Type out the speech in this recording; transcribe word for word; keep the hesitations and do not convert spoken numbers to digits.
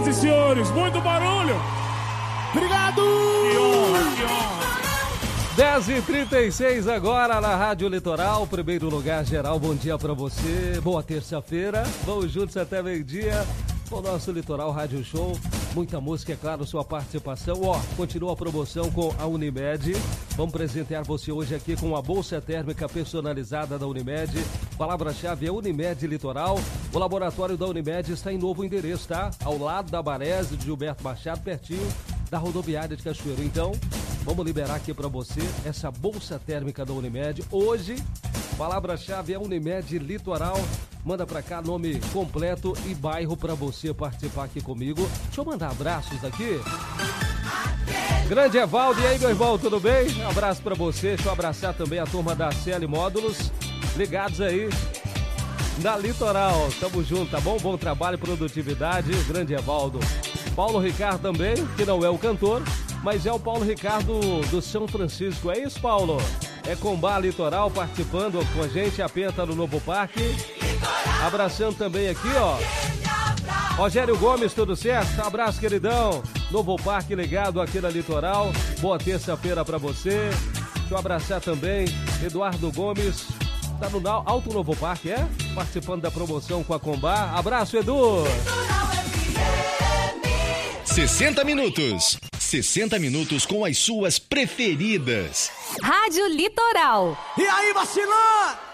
Senhoras e senhores, muito barulho. Obrigado. Que honra, que honra. dez e trinta e seis agora na Rádio Litoral, primeiro lugar geral, bom dia pra você, boa terça-feira, vamos juntos até meio-dia com o nosso Litoral Rádio Show, muita música, é claro, sua participação, ó, continua a promoção com a Unimed, vamos presentear você hoje aqui com uma bolsa térmica personalizada da Unimed, palavra-chave é Unimed Litoral, o laboratório da Unimed está em novo endereço, tá? Ao lado da Barese de Gilberto Machado, pertinho da rodoviária de Cachoeiro, então... Vamos liberar aqui para você essa bolsa térmica da Unimed. Hoje, palavra-chave é Unimed Litoral. Manda para cá nome completo e bairro para você participar aqui comigo. Deixa eu mandar abraços aqui. Grande Evaldo, e aí, meu irmão, tudo bem? Um abraço para você. Deixa eu abraçar também a turma da C L Módulos. Ligados aí na Litoral. Tamo junto, tá bom? Bom trabalho, produtividade. Grande Evaldo. Paulo Ricardo também, que não é o cantor, mas é o Paulo Ricardo do São Francisco. É isso, Paulo? É Combá Litoral participando com a gente, a Penta no Novo Parque. Abraçando também aqui, ó. Rogério Gomes, tudo certo? Abraço, queridão. Novo Parque ligado aqui na Litoral. Boa terça-feira pra você. Deixa eu abraçar também Eduardo Gomes. Tá no Alto Novo Parque, é? Participando da promoção com a Combá. Abraço, Edu. sessenta minutos. sessenta minutos com as suas preferidas. Rádio Litoral. E aí, vacilão?